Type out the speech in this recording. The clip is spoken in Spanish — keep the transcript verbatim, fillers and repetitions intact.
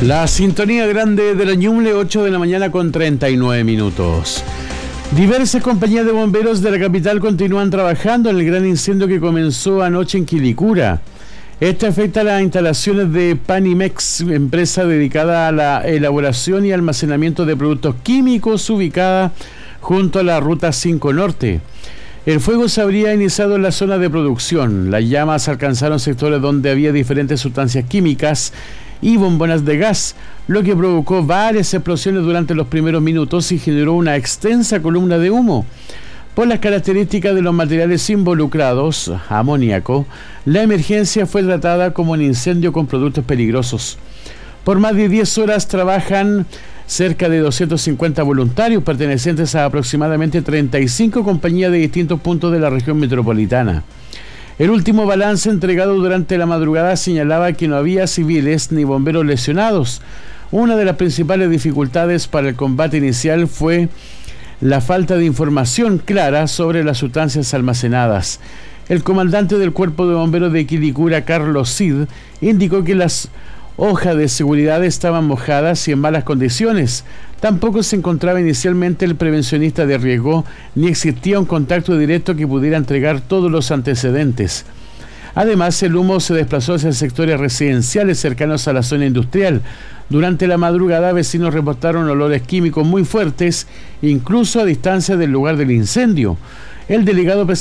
La sintonía grande de la Ñuble, ocho de la mañana con treinta y nueve minutos. Diversas compañías de bomberos de la capital continúan trabajando en el gran incendio que comenzó anoche en Quilicura. Este afecta a las instalaciones de Panimex, empresa dedicada a la elaboración y almacenamiento de productos químicos ubicada junto a la Ruta cinco Norte. El fuego se habría iniciado en la zona de producción. Las llamas alcanzaron sectores donde había diferentes sustancias químicas y bombonas de gas, lo que provocó varias explosiones durante los primeros minutos y generó una extensa columna de humo. Por las características de los materiales involucrados, amoníaco, la emergencia fue tratada como un incendio con productos peligrosos. Por más de diez horas trabajan cerca de doscientos cincuenta voluntarios pertenecientes a aproximadamente treinta y cinco compañías de distintos puntos de la región metropolitana. El último balance entregado durante la madrugada señalaba que no había civiles ni bomberos lesionados. Una de las principales dificultades para el combate inicial fue la falta de información clara sobre las sustancias almacenadas. El comandante del Cuerpo de Bomberos de Quilicura, Carlos Cid, indicó que las hojas de seguridad estaban mojadas y en malas condiciones. Tampoco se encontraba inicialmente el prevencionista de riesgo, ni existía un contacto directo que pudiera entregar todos los antecedentes. Además, el humo se desplazó hacia sectores residenciales cercanos a la zona industrial. Durante la madrugada, vecinos reportaron olores químicos muy fuertes, incluso a distancia del lugar del incendio. El delegado